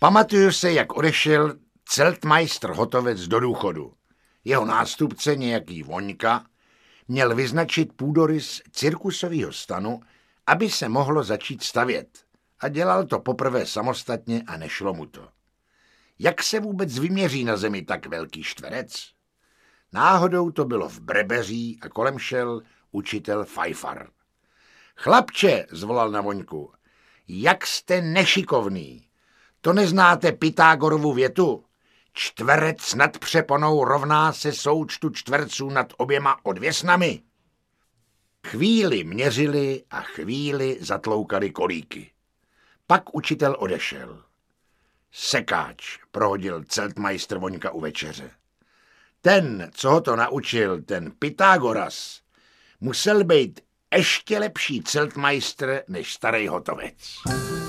Pamatuju se, jak odešel Zeltmeister Hotovec do důchodu. Jeho nástupce, nějaký Voňka, měl vyznačit půdorys cirkusového stanu, aby se mohlo začít stavět. A dělal to poprvé samostatně a nešlo mu to. Jak se vůbec vyměří na zemi tak velký čtverec? Náhodou to bylo v Brebeří a kolem šel učitel Fajfar. Chlapče, zvolal na Voňku, jak jste nešikovný. To neznáte Pythagorovu větu? Čtverec nad přeponou rovná se součtu čtverců nad oběma odvěsnami. Chvíli měřili a chvíli zatloukali kolíky. Pak učitel odešel. Sekáč, prohodil Zeltmeister Voňka u večeře. Ten, co ho to naučil, ten Pythagoras, musel být ještě lepší Zeltmeister než starý Hotovec.